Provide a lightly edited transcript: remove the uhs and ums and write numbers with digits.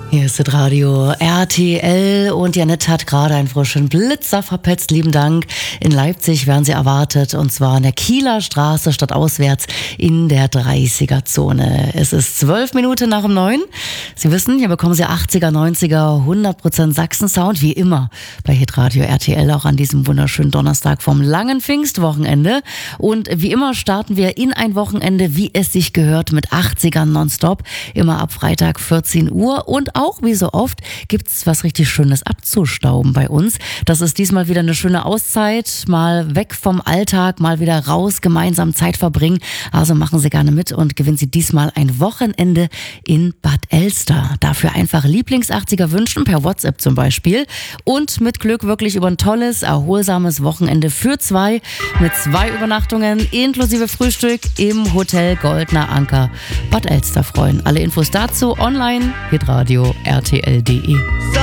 Hier ist das Radio RTL und Janette hat gerade einen frischen Blitzer verpetzt. Lieben Dank. In Leipzig werden Sie erwartet und zwar an der Kieler Straße stadtauswärts in der 30er-Zone. Es ist 12 Minuten nach 9. Sie wissen, hier bekommen Sie 80er, 90er, 100% Sachsen-Sound, wie immer bei Hitradio RTL, auch an diesem wunderschönen Donnerstag vom langen Pfingstwochenende. Und wie immer starten wir in ein Wochenende, wie es sich gehört, mit 80ern nonstop, immer ab Freitag 14 Uhr. Und auch, wie so oft, gibt's was richtig Schönes abzustauben bei uns. Das ist diesmal wieder eine schöne Auszeit, mal weg vom Alltag, mal wieder raus, gemeinsam Zeit verbringen. Also machen Sie gerne mit und gewinnen Sie diesmal ein Wochenende in Bad Elster. Dafür einfach Lieblings-80er wünschen, per WhatsApp zum Beispiel. Und mit Glück wirklich über ein tolles, erholsames Wochenende für zwei, mit 2 Übernachtungen inklusive Frühstück im Hotel Goldner Anker Bad Elster freuen. Alle Infos dazu online, hitradio RTL.de.